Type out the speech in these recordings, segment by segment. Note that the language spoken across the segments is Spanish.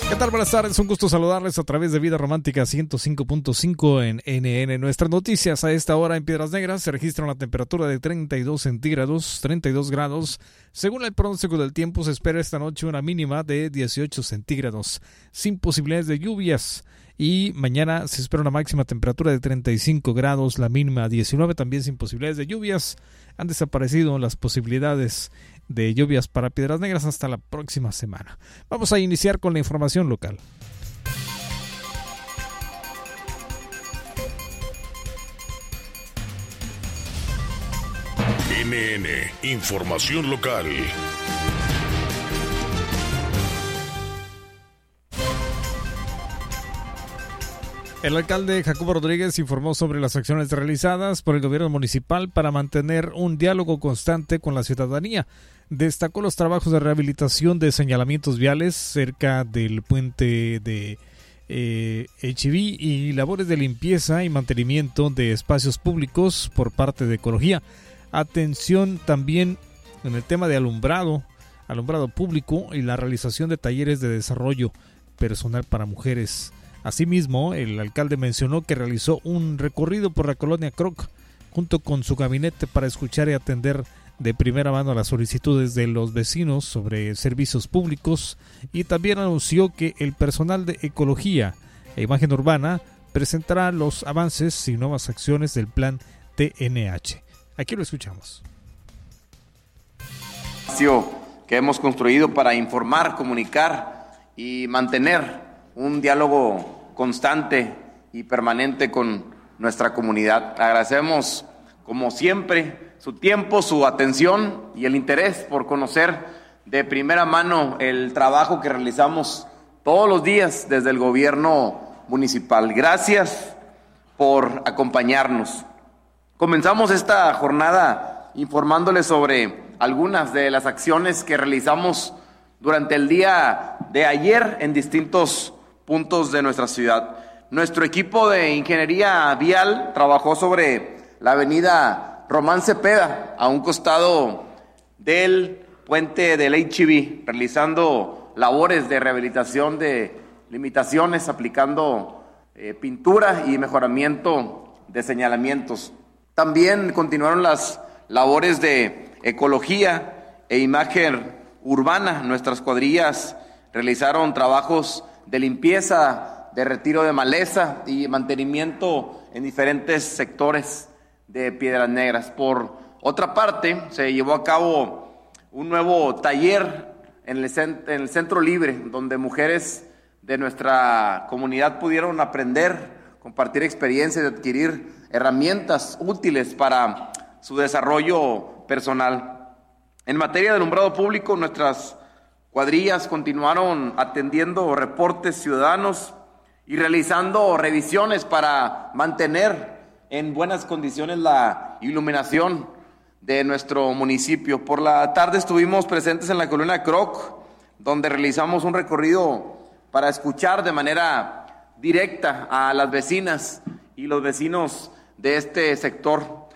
¿Qué tal? Buenas tardes, un gusto saludarles a través de Vida Romántica 105.5 en NN. Nuestras noticias a esta hora en Piedras Negras se registra una temperatura de 32 centígrados, 32 grados. Según el pronóstico del tiempo, se espera esta noche una mínima de 18 centígrados, sin posibilidades de lluvias. Y mañana se espera una máxima temperatura de 35 grados, la mínima 19, también sin posibilidades de lluvias. Han desaparecido las posibilidades de lluvias para Piedras Negras hasta la próxima semana. Vamos a iniciar con la información local. NN, información local. El alcalde Jacobo Rodríguez informó sobre las acciones realizadas por el gobierno municipal para mantener un diálogo constante con la ciudadanía. Destacó los trabajos de rehabilitación de señalamientos viales cerca del puente de Echiví y labores de limpieza y mantenimiento de espacios públicos por parte de Ecología. Atención también en el tema de alumbrado público y la realización de talleres de desarrollo personal para mujeres. Asimismo, el alcalde mencionó que realizó un recorrido por la colonia Croc junto con su gabinete para escuchar y atender de primera mano las solicitudes de los vecinos sobre servicios públicos, y también anunció que el personal de Ecología e Imagen Urbana presentará los avances y nuevas acciones del plan TNH. Aquí lo escuchamos. Que hemos construido para informar, comunicar y mantener un diálogo constante y permanente con nuestra comunidad. Agradecemos, como siempre, su tiempo, su atención y el interés por conocer de primera mano el trabajo que realizamos todos los días desde el gobierno municipal. Gracias por acompañarnos. Comenzamos esta jornada informándoles sobre algunas de las acciones que realizamos durante el día de ayer en distintos puntos de nuestra ciudad. Nuestro equipo de ingeniería vial trabajó sobre la avenida Román Cepeda, a un costado del puente del HIV, realizando labores de rehabilitación de limitaciones, aplicando pintura y mejoramiento de señalamientos. También continuaron las labores de ecología e imagen urbana. Nuestras cuadrillas realizaron trabajos de limpieza, de retiro de maleza y mantenimiento en diferentes sectores de Piedras Negras. Por otra parte, se llevó a cabo un nuevo taller en el Centro Libre, donde mujeres de nuestra comunidad pudieron aprender, compartir experiencias y adquirir herramientas útiles para su desarrollo personal. En materia de alumbrado público, nuestras cuadrillas continuaron atendiendo reportes ciudadanos y realizando revisiones para mantener en buenas condiciones la iluminación de nuestro municipio. Por la tarde estuvimos presentes en la colonia Croc, donde realizamos un recorrido para escuchar de manera directa a las vecinas y los vecinos de este sector.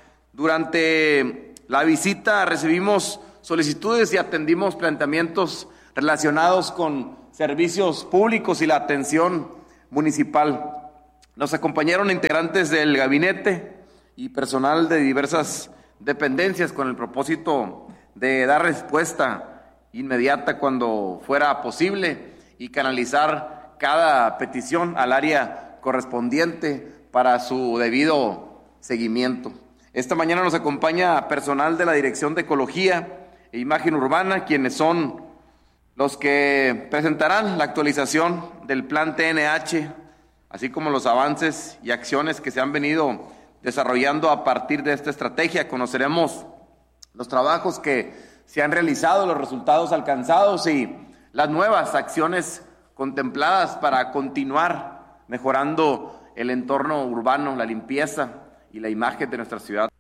Durante la visita recibimos solicitudes y atendimos planteamientos relacionados con servicios públicos y la atención municipal. Nos acompañaron integrantes del gabinete y personal de diversas dependencias con el propósito de dar respuesta inmediata cuando fuera posible y canalizar cada petición al área correspondiente para su debido seguimiento. Esta mañana nos acompaña personal de la Dirección de Ecología e Imagen Urbana, quienes son los que presentarán la actualización del plan TNH, así como los avances y acciones que se han venido desarrollando a partir de esta estrategia. Conoceremos los trabajos que se han realizado, los resultados alcanzados y las nuevas acciones contempladas para continuar mejorando el entorno urbano, la limpieza y la imagen de nuestra ciudad.